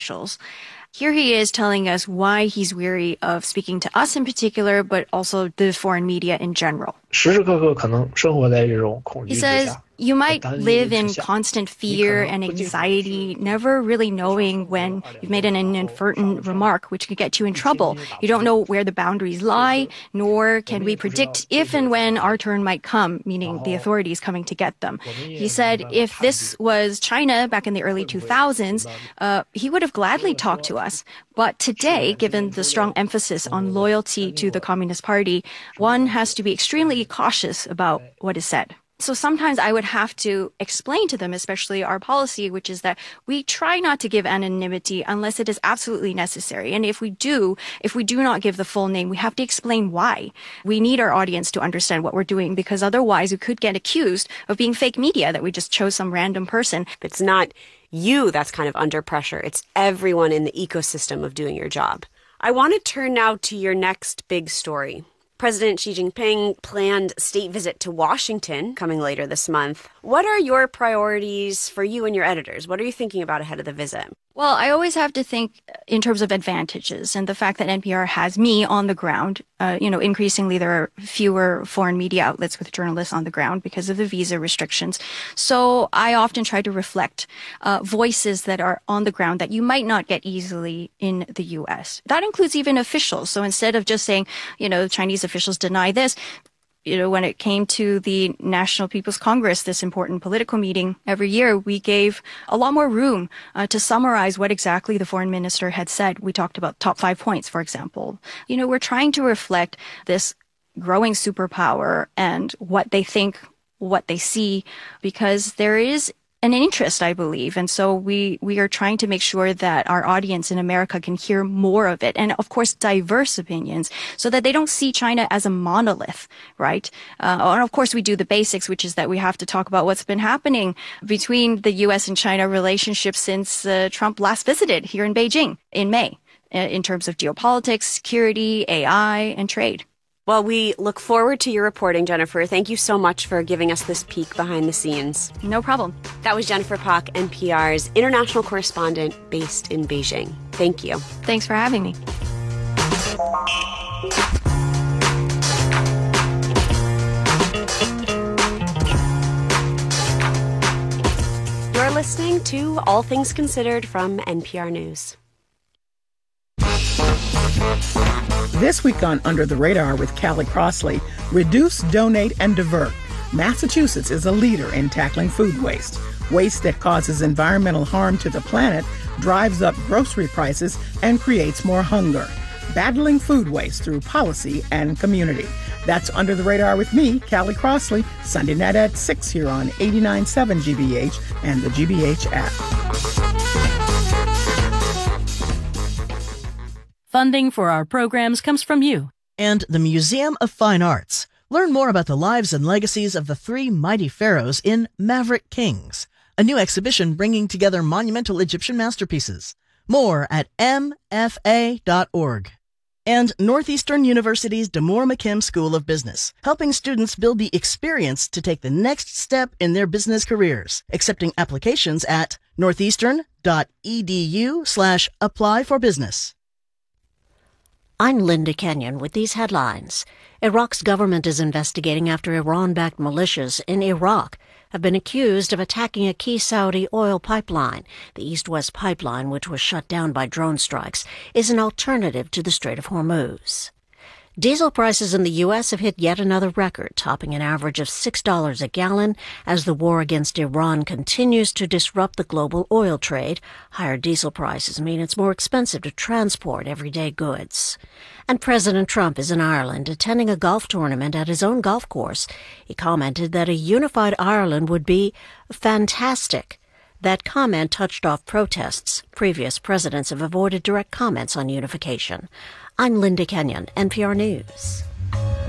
officials. Here he is telling us why he's weary of speaking to us in particular, but also the foreign media in general. He says, you might live in constant fear and anxiety, never really knowing when you've made an inadvertent remark which could get you in trouble. You don't know where the boundaries lie, nor can we predict if and when our turn might come, meaning the authorities coming to get them. He said if this was China back in the early 2000s, he would have gladly talked to us. But today, given the strong emphasis on loyalty to the Communist Party, one has to be extremely cautious about what is said. So sometimes I would have to explain to them, especially our policy, which is that we try not to give anonymity unless it is absolutely necessary. And if we do not give the full name, we have to explain why. We need our audience to understand what we're doing, because otherwise we could get accused of being fake media, that we just chose some random person. It's not you that's kind of under pressure. It's everyone in the ecosystem of doing your job. I want to turn now to your next big story. President Xi Jinping planned a state visit to Washington coming later this month. What are your priorities for you and your editors? What are you thinking about ahead of the visit? Well, I always have to think in terms of advantages, and the fact that NPR has me on the ground. Increasingly there are fewer foreign media outlets with journalists on the ground because of the visa restrictions. So I often try to reflect voices that are on the ground that you might not get easily in the U.S. That includes even officials. So instead of just saying, Chinese officials deny this, when it came to the National People's Congress, this important political meeting every year, we gave a lot more room to summarize what exactly the foreign minister had said. We talked about top 5 points, for example. We're trying to reflect this growing superpower and what they think, what they see, because there is an interest, I believe. And so we are trying to make sure that our audience in America can hear more of it. And of course, diverse opinions so that they don't see China as a monolith, right? And of course, we do the basics, which is that we have to talk about what's been happening between the U.S. and China relationship since Trump last visited here in Beijing in May, in terms of geopolitics, security, AI, and trade. Well, we look forward to your reporting, Jennifer. Thank you so much for giving us this peek behind the scenes. No problem. That was Jennifer Pak, NPR's international correspondent based in Beijing. Thank you. Thanks for having me. You're listening to All Things Considered from NPR News. This week on Under the Radar with Callie Crossley, reduce, donate, and divert. Massachusetts is a leader in tackling food waste. Waste that causes environmental harm to the planet, drives up grocery prices, and creates more hunger. Battling food waste through policy and community. That's Under the Radar with me, Callie Crossley, Sunday night at 6 here on 89.7 GBH and the GBH app. Funding for our programs comes from you and the Museum of Fine Arts. Learn more about the lives and legacies of the three mighty pharaohs in Maverick Kings, a new exhibition bringing together monumental Egyptian masterpieces. More at mfa.org. And Northeastern University's DeMoore McKim School of Business, helping students build the experience to take the next step in their business careers. Accepting applications at northeastern.edu/apply-for-business. I'm Linda Kenyon with these headlines. Iraq's government is investigating after Iran-backed militias in Iraq have been accused of attacking a key Saudi oil pipeline. The East-West pipeline, which was shut down by drone strikes, is an alternative to the Strait of Hormuz. Diesel prices in the U.S. have hit yet another record, topping an average of $6 a gallon as the war against Iran continues to disrupt the global oil trade. Higher diesel prices mean it's more expensive to transport everyday goods. And President Trump is in Ireland attending a golf tournament at his own golf course. He commented that a unified Ireland would be fantastic. That comment touched off protests. Previous presidents have avoided direct comments on unification. I'm Linda Kenyon, NPR News.